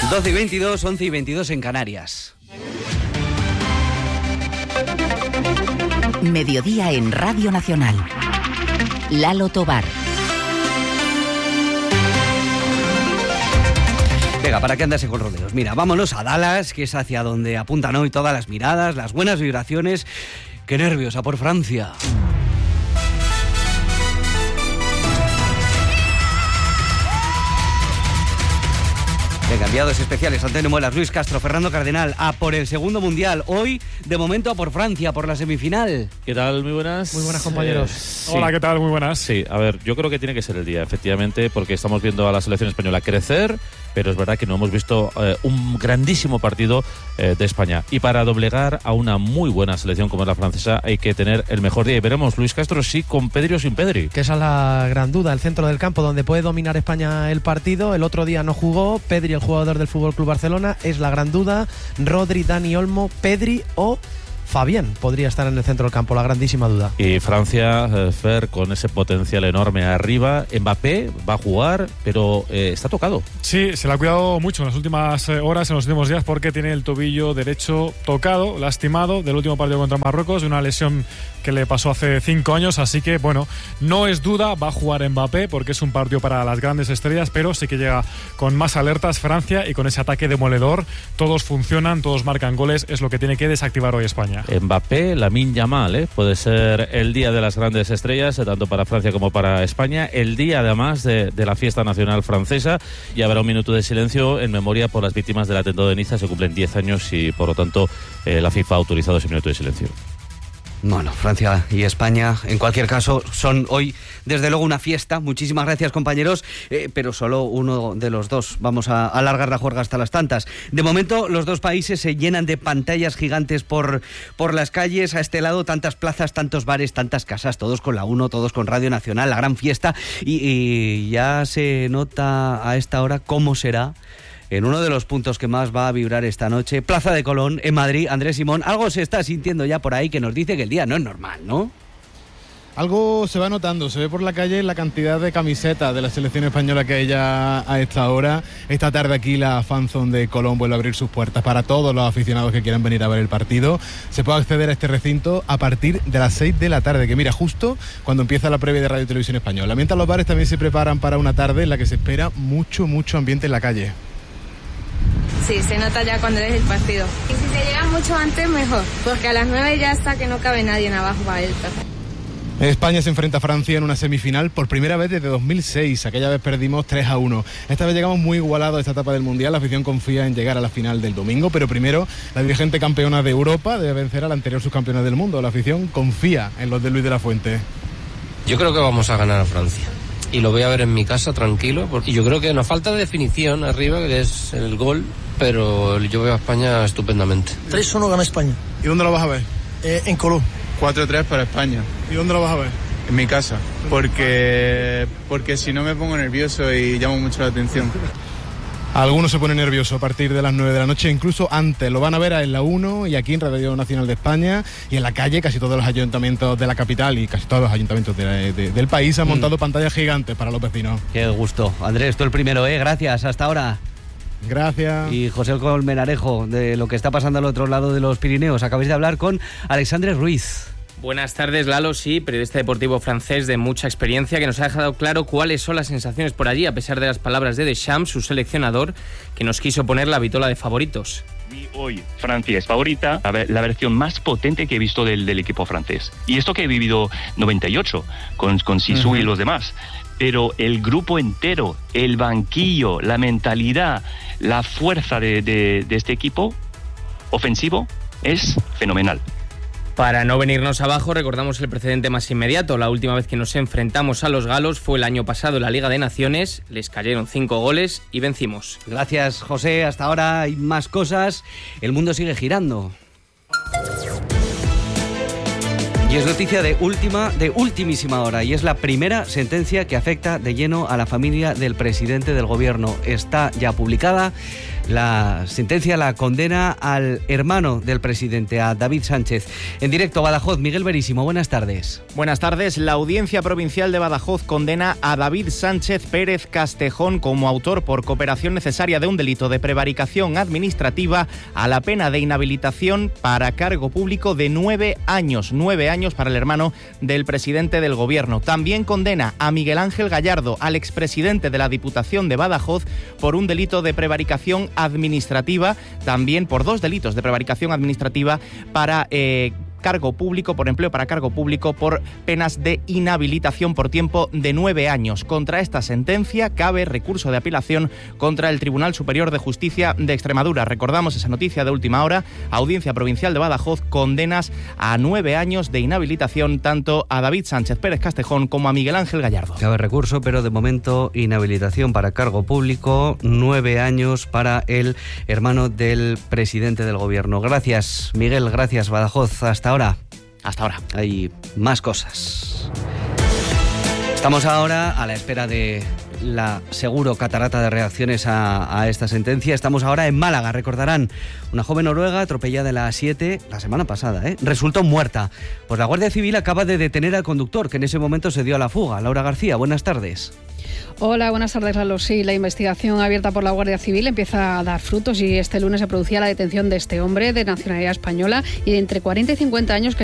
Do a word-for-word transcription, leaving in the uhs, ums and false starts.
doce y veintidós, once y veintidós en Canarias. Mediodía en Radio Nacional. Lalo Tobar. Venga, ¿para qué andarse con rodeos? Mira, vámonos a Dallas, que es hacia donde apuntan hoy todas las miradas, las buenas vibraciones. ¡Qué nervios! ¡A por Francia! Venga, enviados especiales, Antonio Muelas, Luis Castro, Fernando Cardenal, a por el segundo mundial. Hoy, de momento, a por Francia, por la semifinal. ¿Qué tal? Muy buenas. Muy buenas, compañeros. Eh, sí. Hola, ¿qué tal? Muy buenas. Sí, a ver, yo creo que tiene que ser el día, efectivamente, porque estamos viendo a la selección española crecer, pero es verdad que no hemos visto eh, un grandísimo partido eh, de España. Y para doblegar a una muy buena selección como es la francesa hay que tener el mejor día. Y veremos, Luis Castro, sí, con Pedri o sin Pedri. Que esa es la gran duda, el centro del campo donde puede dominar España el partido. El otro día no jugó, Pedri, el jugador del F C Barcelona, es la gran duda. Rodri, Dani Olmo, Pedri o Fabián podría estar en el centro del campo, la grandísima duda. Y Francia, eh, Fer, con ese potencial enorme arriba. Mbappé va a jugar, pero eh, está tocado. Sí, se le ha cuidado mucho en las últimas horas, en los últimos días, porque tiene el tobillo derecho tocado, lastimado, del último partido contra Marruecos, de una lesión que le pasó hace cinco años, así que, bueno, no es duda, va a jugar Mbappé, porque es un partido para las grandes estrellas, pero sí que llega con más alertas Francia y con ese ataque demoledor. Todos funcionan, todos marcan goles, es lo que tiene que desactivar hoy España. Mbappé, Lamine Yamal, ¿eh? Puede ser el día de las grandes estrellas, eh, tanto para Francia como para España, el día además de, de la fiesta nacional francesa, y habrá un minuto de silencio en memoria por las víctimas del atentado de Niza. Se cumplen diez años y por lo tanto eh, la FIFA ha autorizado ese minuto de silencio. Bueno, Francia y España, en cualquier caso, son hoy, desde luego, una fiesta. Muchísimas gracias, compañeros, eh, pero solo uno de los dos. Vamos a alargar la juerga hasta las tantas. De momento, los dos países se llenan de pantallas gigantes por, por las calles. A este lado, tantas plazas, tantos bares, tantas casas, todos con la uno, todos con Radio Nacional, la gran fiesta. Y, y ya se nota a esta hora cómo será en uno de los puntos que más va a vibrar esta noche, Plaza de Colón, en Madrid. Andrés Simón, algo se está sintiendo ya por ahí que nos dice que el día no es normal, ¿no? Algo se va notando, se ve por la calle la cantidad de camisetas de la selección española que hay ya a esta hora. Esta tarde aquí la fanzone de Colón vuelve a abrir sus puertas para todos los aficionados que quieran venir a ver el partido. Se puede acceder a este recinto a partir de las seis de la tarde, que mira, justo cuando empieza la previa de Radio y Televisión Española. Mientras los bares también se preparan para una tarde en la que se espera mucho, mucho ambiente en la calle. Sí, se nota ya cuando es el partido. Y si se llega mucho antes, mejor, porque a las nueve ya está que no cabe nadie en abajo para el partido. España se enfrenta a Francia en una semifinal por primera vez desde dos mil seis. Aquella vez perdimos tres a uno. Esta vez llegamos muy igualados a esta etapa del Mundial. La afición confía en llegar a la final del domingo, pero primero la vigente campeona de Europa debe vencer a la anterior subcampeona del mundo. La afición confía en los de Luis de la Fuente. Yo creo que vamos a ganar a Francia. Y lo voy a ver en mi casa tranquilo, porque yo creo que nos falta definición arriba, que es el gol, pero yo veo a España estupendamente. tres uno gana España. ¿Y dónde lo vas a ver? Eh, en Colón. cuatro tres para España. ¿Y dónde lo vas a ver? En mi casa, porque, porque si no me pongo nervioso y llamo mucho la atención. Algunos se ponen nerviosos a partir de las nueve de la noche, incluso antes. Lo van a ver en la uno y aquí en Radio Nacional de España, y en la calle casi todos los ayuntamientos de la capital y casi todos los ayuntamientos de, de, del país han montado mm. pantallas gigantes para los vecinos. Qué gusto. Andrés, tú el primero, ¿eh? Gracias, hasta ahora. Gracias. Y José Colmenarejo, de lo que está pasando al otro lado de los Pirineos. Acabáis de hablar con Alexandre Ruiz. Buenas tardes, Lalo, sí, periodista deportivo francés de mucha experiencia, que nos ha dejado claro cuáles son las sensaciones por allí, a pesar de las palabras de Deschamps, su seleccionador, que nos quiso poner la vitola de favoritos. Hoy Francia es favorita, a ver, la versión más potente que he visto del, del equipo francés. Y esto que he vivido noventa y ocho, con, con Sisu uh-huh. y los demás. Pero el grupo entero, el banquillo, la mentalidad, la fuerza de, de, de este equipo ofensivo es fenomenal. Para no venirnos abajo, recordamos el precedente más inmediato. La última vez que nos enfrentamos a los galos fue el año pasado en la Liga de Naciones. Les cayeron cinco goles y vencimos. Gracias, José. Hasta ahora hay más cosas. El mundo sigue girando. Y es noticia de última, de ultimísima hora, y es la primera sentencia que afecta de lleno a la familia del presidente del gobierno. Está ya publicada. la sentencia, la condena al hermano del presidente, a David Sánchez. En directo, Badajoz, Miguel Verísimo, buenas tardes. Buenas tardes. La Audiencia Provincial de Badajoz condena a David Sánchez Pérez Castejón como autor por cooperación necesaria de un delito de prevaricación administrativa a la pena de inhabilitación para cargo público de nueve años. Nueve años para el hermano del presidente del Gobierno. También condena a Miguel Ángel Gallardo, al expresidente de la Diputación de Badajoz, por un delito de prevaricación administrativa, también por dos delitos de prevaricación administrativa para eh, cargo público, por empleo para cargo público, por penas de inhabilitación por tiempo de nueve años. Contra esta sentencia cabe recurso de apelación contra el Tribunal Superior de Justicia de Extremadura. Recordamos esa noticia de última hora. Audiencia Provincial de Badajoz, condenas a nueve años de inhabilitación tanto a David Sánchez Pérez Castejón como a Miguel Ángel Gallardo. Cabe recurso, pero de momento inhabilitación para cargo público, nueve años para el hermano del presidente del Gobierno. Gracias, Miguel, gracias, Badajoz. Hasta ahora. Hasta ahora. Hay más cosas. Estamos ahora a la espera de la seguro catarata de reacciones a, a esta sentencia. Estamos ahora en Málaga. Recordarán, una joven noruega atropellada en la A siete la semana pasada, ¿eh? resultó muerta. Pues la Guardia Civil acaba de detener al conductor, que en ese momento se dio a la fuga. Laura García, buenas tardes. Hola, buenas tardes, Lalo. Sí, la investigación abierta por la Guardia Civil empieza a dar frutos y este lunes se producía la detención de este hombre de nacionalidad española y de entre cuarenta y cincuenta años que